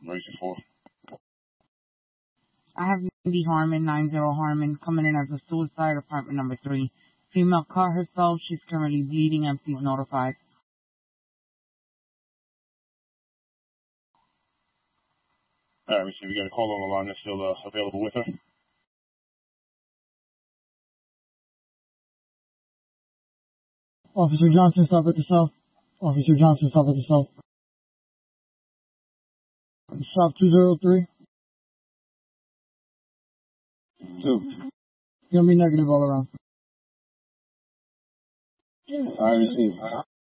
Emergency 4. I have Mindy Harmon, 90 Harmon, coming in as a suicide, apartment number 3. Female cut herself. She's currently bleeding. MC notified. Alright, Richie, we got a call on the line that's still available with her. Officer Johnson, stop at the cell. Officer Johnson, stop at the cell. Shop 203. 2. Gonna be negative all around. I received.